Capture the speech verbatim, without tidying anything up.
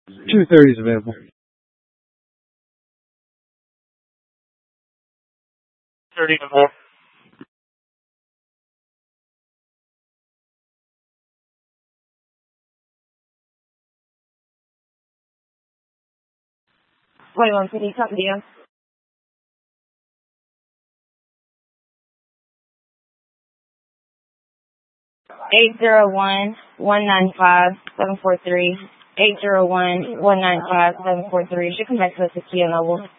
two thirty is available. thirty available. Wait one second, talk to you. Eight zero one one nine five seven four three. Eight zero one one nine five seven four three. Should come back to us at Kia Noble.